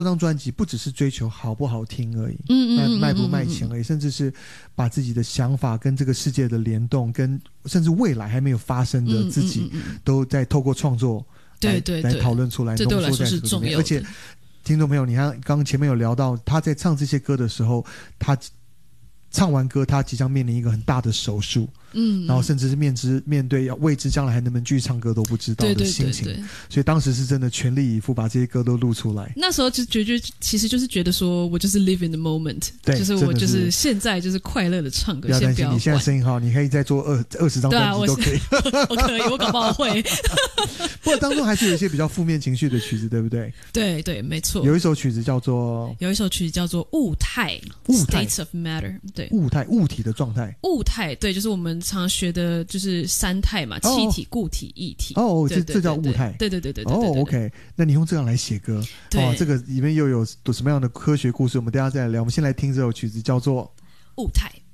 这张专辑不只是追求好不好听而已，卖不卖钱而已，甚至是把自己的想法跟这个世界的联动，跟甚至未来还没有发生的自己，都在透过创作来讨论出来， 这对我来说是重要的。 而且听众朋友，你看刚刚前面有聊到，他在唱这些歌的时候，他唱完歌，他即将面临一个很大的手术，然后甚至是面对要未知将来还能不能继续唱歌都不知道的心情，所以当时是真的全力以赴把这些歌都录出来。 那时候就其实就是觉得说我就是 live in the moment， 就是我就是现在就是快乐的唱歌， 不要担心，你现在声音好，你可以再做20张专辑都可以。 我可以，我搞不好会。 不过当中还是有一些比较负面情绪的曲子，对不对？ 对对，没错。 有一首曲子叫做物态 States of Matter， 对， 物体的状态。 物态，对，就是我们常学的就是三态嘛，气体、固体、液体。 这叫物态。 对。 OK， 那你用这样来写歌，这个里面又有什么样的科学故事？我们等一下再来聊。我们先来听这首曲子，叫做物态。